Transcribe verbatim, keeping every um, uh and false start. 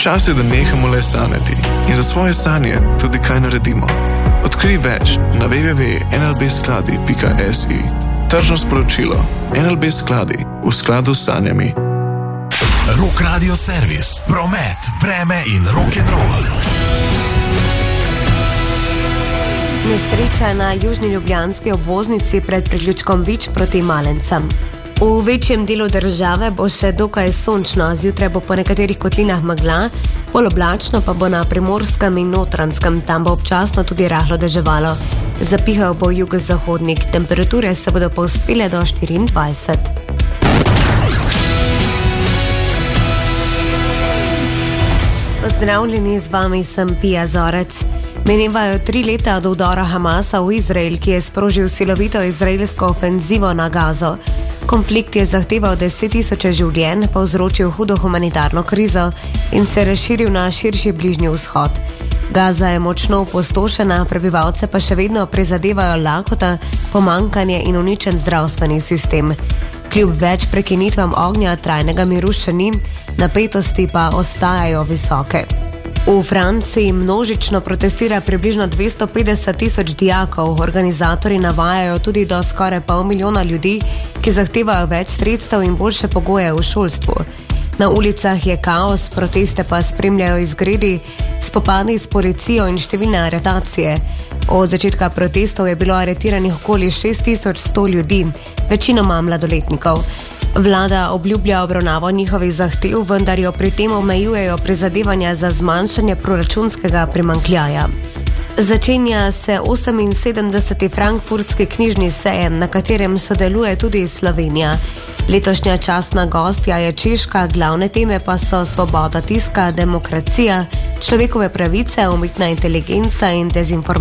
Čas je, da nehamo le sanjati in za svoje sanje tudi kaj naredimo. Odkrij več na w w w pika n l b skladi pika s i. Tržno sporočilo. N L B skladi v skladu s sanjami. Rock Radio Servis, promet, vreme in rock'n'roll. Nesreča na južni ljubljanski obvoznici pred priključkom Vič proti Malencem. V večjem delu države bo še dokaj sončno, zjutraj bo po nekaterih kotlinah megla, bolj oblačno pa bo na Primorskem in Notranjskem, tam bo občasno tudi rahlo deževalo. Zapihal bo jugozahodnik, temperature se bodo povzpele do štiriindvajset. Pozdravljeni, z vami sem Pija Zorec. Minevajo tri leta od vdora Hamasa v Izrael, ki je sprožil silovito izraelsko ofenzivo na Gazo. Konflikt je zahteval deset tisoče življenj, povzročil hudo humanitarno krizo in se razširil na širši bližnji vzhod. Gaza je močno opustošena, prebivalce pa še vedno prizadevajo lakota, pomanjkanje in uničen zdravstveni sistem. Kljub več prekinitvam ognja trajnega miru še ni, napetosti pa ostajajo visoke. V Franciji množično protestira približno dvesto petdeset tisoč dijakov, organizatorji navajajo tudi do skoraj pol milijona ljudi, ki zahtevajo več sredstev in boljše pogoje v šolstvu. Na ulicah je kaos, proteste pa spremljajo izgredi, spopadi s policijo in številne aretacije. Od začetka protestov je bilo aretiranih okoli šest tisoč sto ljudi, večinoma mladoletnikov. Vlada obljublja obravnavo njihovih zahtev, vendar jo pri tem omejujejo prizadevanja za zmanjšanje proračunskega primanjkljaja. Začenja se oseminsedemdeseti frankfurtski knjižni sejem, na katerem sodeluje tudi Slovenija. Letošnja častna gostja je Češka, glavne teme pa so svoboda tiska, demokracija, človekove pravice, umetna inteligenca in dezinformacija.